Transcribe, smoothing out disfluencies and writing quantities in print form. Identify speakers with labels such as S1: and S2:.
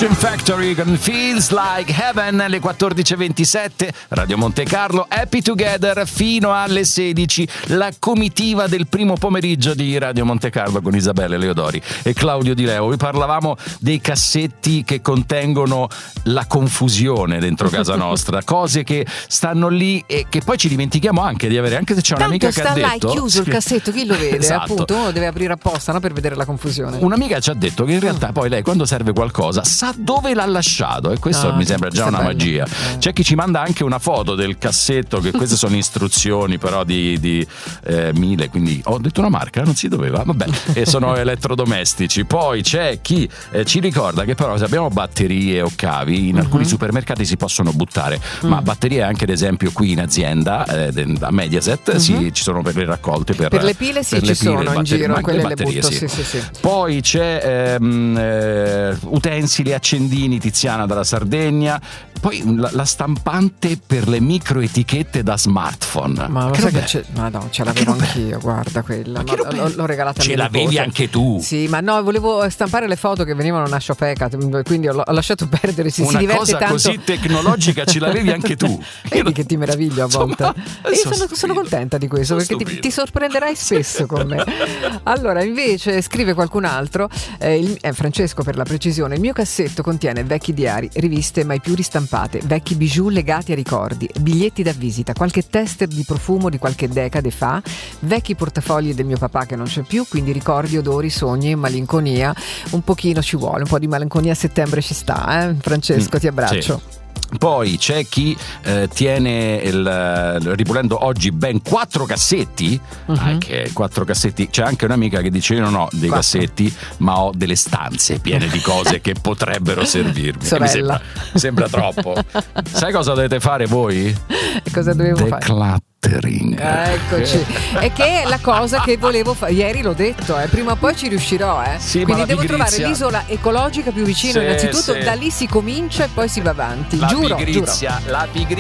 S1: Passion Factory con Feels Like Heaven, alle 14.27, Radio Monte Carlo, Happy Together fino alle 16, la comitiva del primo pomeriggio di Radio Monte Carlo con Isabella Leodori e Claudio Di Leo. Vi parlavamo dei cassetti che contengono la confusione dentro casa nostra, cose che stanno lì e che poi ci dimentichiamo anche di avere, anche se c'è un'amica che ha detto...
S2: Tanto sta là, è chiuso il cassetto, chi lo vede?
S1: Esatto.
S2: Appunto, uno deve aprire apposta, no? Per vedere la confusione.
S1: Un'amica ci ha detto che in realtà poi lei quando serve qualcosa sa dove l'ha lasciato e questo mi sembra già una magia. C'è chi ci manda anche una foto del cassetto, che queste sono istruzioni però di Miele, quindi ho detto una marca, non si doveva, vabbè, e sono elettrodomestici. Poi c'è chi ci ricorda che però se abbiamo batterie o cavi in alcuni supermercati si possono buttare, ma batterie anche ad esempio qui in azienda da Mediaset ci sono per le raccolte per
S2: le pile
S1: per
S2: ci sono in giro, quelle
S1: batterie,
S2: le butto,
S1: sì.
S2: sì.
S1: Poi c'è utensili accendini Tiziana dalla Sardegna, poi la stampante per le microetichette da smartphone.
S2: Ma sai che c'è? Ma no, ce l'avevo anch'io, guarda quella. L'ho regalata a mia nipote.
S1: Ce l'avevi anche tu?
S2: Sì, ma no, volevo stampare le foto che venivano una sciopeka, quindi ho lasciato perdere. Si diverte
S1: cosa
S2: tanto.
S1: Così tecnologica ce l'avevi anche tu.
S2: Vedi che ti meraviglio a volte. Sono contenta di questo, perché ti sorprenderai spesso con me. Allora, invece, scrive qualcun altro, Francesco per la precisione: il mio cassetto contiene vecchi diari, riviste mai più ristampate, vecchi bijou legati a ricordi, biglietti da visita, qualche tester di profumo di qualche decade fa, vecchi portafogli del mio papà che non c'è più, quindi ricordi, odori, sogni, malinconia. Un pochino ci vuole, un po' di malinconia a settembre ci sta, Francesco, ti abbraccio.
S1: Sì. Poi c'è chi tiene ripulendo oggi ben 4 cassetti, anche 4 cassetti. C'è anche un'amica che dice: io non ho dei cassetti, ma ho delle stanze piene di cose che potrebbero servirmi. Mi sembra troppo. Sai cosa dovete fare voi?
S2: E cosa dovevo fare? Eccoci, e che è la cosa che volevo fare. Ieri l'ho detto, prima o poi ci riuscirò,
S1: sì,
S2: quindi devo trovare l'isola ecologica più vicino, innanzitutto da lì si comincia e poi si va avanti.
S1: La pigrizia.